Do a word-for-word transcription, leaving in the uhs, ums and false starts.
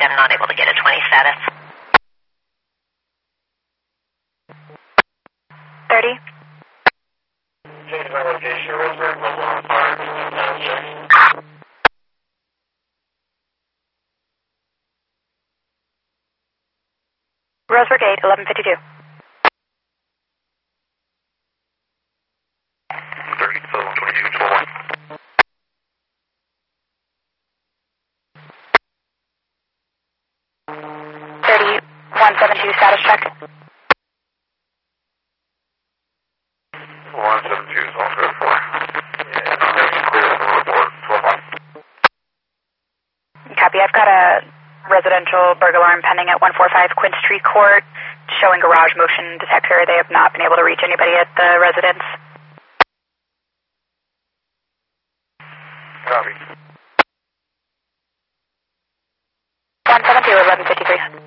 I'm not able to get a twenty status. thirty. Change my location, Roseburg, Mobile Park, nine Roseburg eight, eleven fifty-two. thirty, twenty-two, twelve. thirty, one seven two, status check. one seven two is all good for. Yeah, I'm clear on the report, twelve one. Copy, I've got a residential burglar alarm pending at one forty-five Quinn Street Court, showing garage motion detector. They have not been able to reach anybody at the residence. Copy. one seven two, eleven fifty-three.